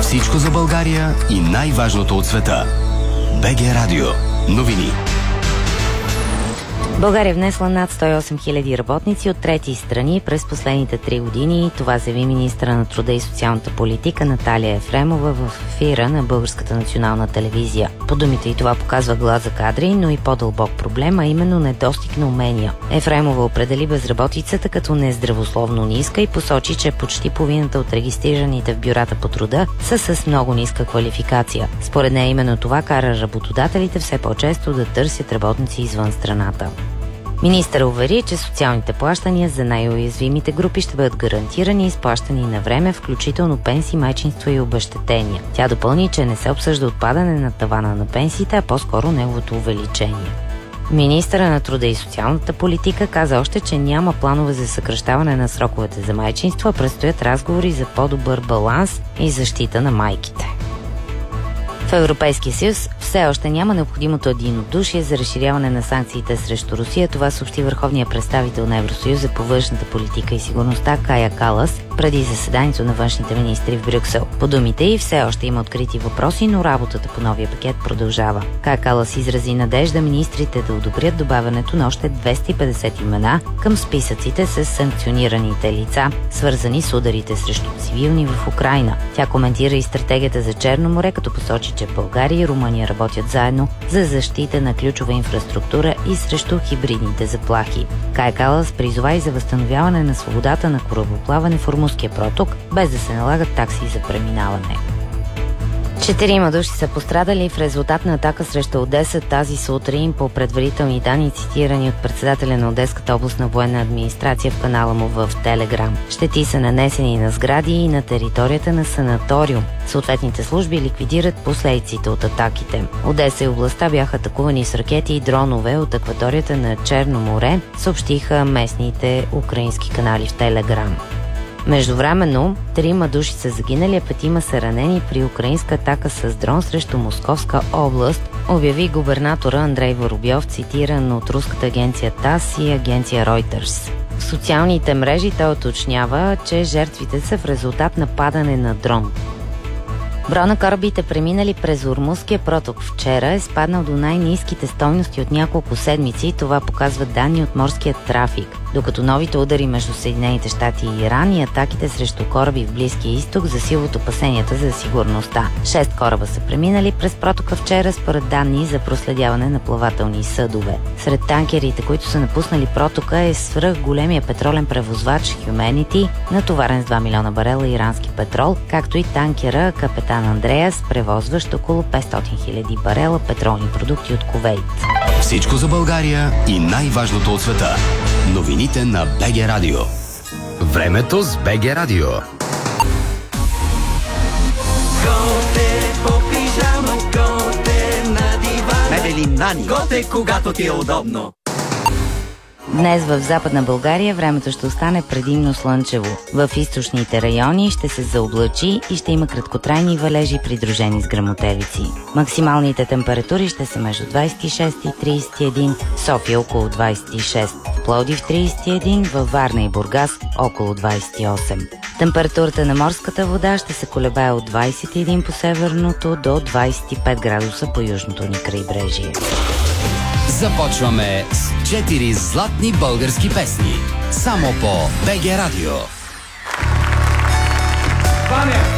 Всичко за България и най-важното от света. БГ Радио. Новини. България внесла над 108 000 работници от трети страни през последните 3 години. Това заяви министъра на труда и социалната политика Наталия Ефремова в ефира на Българската национална телевизия. По думите и това показва глад за кадри, но и по-дълбок проблем, а именно недостиг на умения. Ефремова определи безработицата като нездравословно ниска и посочи, че почти половината от регистрираните в бюрата по труда са с много ниска квалификация. Според нея именно това кара работодателите все по-често да търсят работници извън страната. Министър увери, че социалните плащания за най-уязвимите групи ще бъдат гарантирани и изплащани на време, включително пенсии, майчинство и обезщетения. Тя допълни, че не се обсъжда отпадане на тавана на пенсиите, а по-скоро неговото увеличение. Министъра на труда и социалната политика каза още, че няма планове за съкращаване на сроковете за майчинство, а предстоят разговори за по-добър баланс и защита на майките. В Европейския съюз все още няма необходимото единодушие за разширяване на санкциите срещу Русия. Това съобщи върховният представител на Евросъюза по външната политика и сигурността Кая Калас преди заседанието на външните министри в Брюксел. По думите й все още има открити въпроси, но работата по новия пакет продължава. Кая Калас изрази надежда министрите да одобрят добавянето на още 250 имена към списъците с санкционираните лица, свързани с ударите срещу цивилни в Украйна. Тя коментира и стратегията за Черно море, като посочи, че България и Румъния работят заедно за защита на ключова инфраструктура и срещу хибридните заплахи. Кая Калас призова и за възстановяване на свободата на корабоплаване в Ормузския проток, без да се налагат такси за преминаване. 4 души са пострадали в резултат на атака срещу Одеса тази сутрин по предварителни данни, цитирани от председателя на Одеската областна военна администрация в канала му в Телеграм. Щети са нанесени на сгради и на територията на санаториум. Съответните служби ликвидират последиците от атаките. Одеса и областта бяха атакувани с ракети и дронове от акваторията на Черно море, съобщиха местните украински канали в Телеграм. Междувременно, 3 души са загинали, а 5 са ранени при украинска атака с дрон срещу Московска област, обяви губернатора Андрей Воробьов, цитиран от руската агенция ТАСС и агенция Reuters. В социалните мрежи той уточнява, че жертвите са в резултат на падане на дрон. Броя на корабите, преминали през Ормузския проток вчера, е спаднал до най-ниските стойности от няколко седмици. Това показват данни от морския трафик. Докато новите удари между Съединените щати и Иран и атаките срещу кораби в Близкия изток засилват опасенията за сигурността. 6 кораба са преминали през протока вчера, според данни за проследяване на плавателни съдове. Сред танкерите, които са напуснали протока, е свръхголемия петролен превозвач Humanity, натоварен с 2 милиона барела ирански петрол, както и танкера Капитан Андреас, превозващ около 500 000 барела петролни продукти от Кувейт. Всичко за България и най-важното от света. Новините на БГ Радио. Времето с БГ Радио. Готе по пижама, готе на дивана. Мебели Нани. Готе, когато ти е удобно. Днес в Западна България времето ще остане предимно слънчево. В източните райони ще се заоблачи и ще има краткотрайни валежи, придружени с гръмотевици. Максималните температури ще са между 26 и 31, София около 26, Пловдив 31, във Варна и Бургас около 28. Температурата на морската вода ще се колебае от 21 по северното до 25 градуса по южното ни крайбрежие. Започваме с 4 златни български песни. Само по БГ Радио. Ваня!